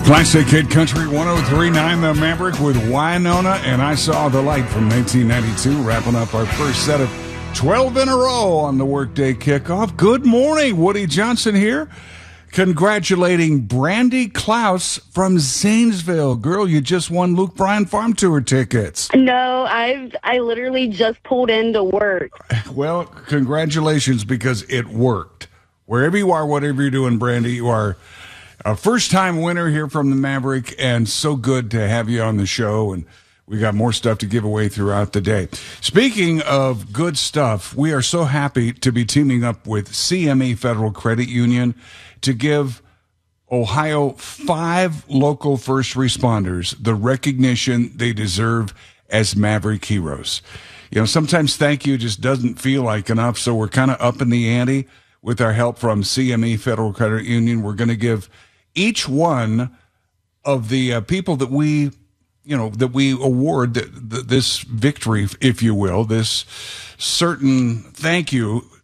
Classic Hit Country 103.9 The Maverick with Wynonna and I Saw the Light from 1992, wrapping up our first set of 12 in a row on the workday kickoff. Good morning, Woody Johnson here, congratulating Brandy Klaus from Zanesville. Girl, you just won Luke Bryan Farm Tour tickets. No, I literally just pulled into work. Well, congratulations, because it worked. Wherever you are, whatever you're doing, Brandy, you are a first-time winner here from the Maverick, and so good to have you on the show, and we got more stuff to give away throughout the day. Speaking of good stuff, we are so happy to be teaming up with CME Federal Credit Union to give Ohio 5 local first responders the recognition they deserve as Maverick heroes. You know, sometimes thank you just doesn't feel like enough, so we're kind of up in the ante with our help from CME Federal Credit Union. We're going to give each one of the people that we award this victory, if you will, this certain thank you